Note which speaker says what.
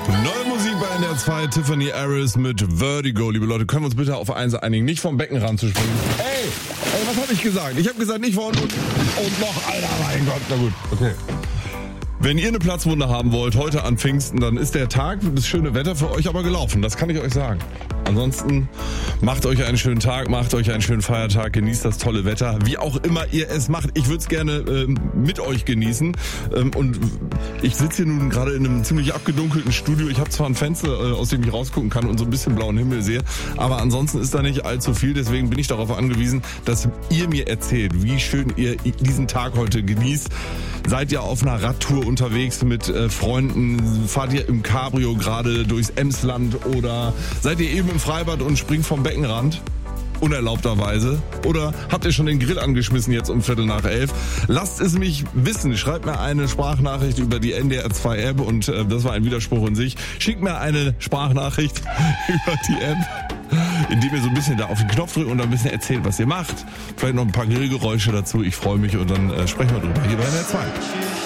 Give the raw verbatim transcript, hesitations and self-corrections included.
Speaker 1: Neue Musik bei N D R zwei, Tiffany Harris mit Vertigo. Liebe Leute, können wir uns bitte auf eins einigen, nicht vom Beckenrand zu springen. Ey, ey, was habe ich gesagt? Ich habe gesagt, nicht von und, und noch einer, mein Gott. Na gut, okay. Wenn ihr eine Platzwunde haben wollt, heute an Pfingsten, dann ist der Tag, das schöne Wetter für euch aber gelaufen. Das kann ich euch sagen. Ansonsten macht euch einen schönen Tag, macht euch einen schönen Feiertag, genießt das tolle Wetter, wie auch immer ihr es macht. Ich würde es gerne ähm, mit euch genießen. Ähm, und ich sitze hier nun gerade in einem ziemlich abgedunkelten Studio. Ich habe zwar ein Fenster, äh, aus dem ich rausgucken kann und so ein bisschen blauen Himmel sehe, aber ansonsten ist da nicht allzu viel. Deswegen bin ich darauf angewiesen, dass ihr mir erzählt, wie schön ihr diesen Tag heute genießt. Seid ihr auf einer Radtour unterwegs mit äh, Freunden? Fahrt ihr im Cabrio gerade durchs Emsland? Oder seid ihr eben im Freibad und springt vom Beckenrand? Unerlaubterweise. Oder habt ihr schon den Grill angeschmissen jetzt um Viertel nach elf? Lasst es mich wissen. Schreibt mir eine Sprachnachricht über die N D R zwei App und äh, das war ein Widerspruch in sich. Schickt mir eine Sprachnachricht über die App, indem ihr so ein bisschen da auf den Knopf drückt und ein bisschen erzählt, was ihr macht. Vielleicht noch ein paar Grillgeräusche dazu. Ich freue mich und dann äh, sprechen wir drüber hier bei N D R zwei.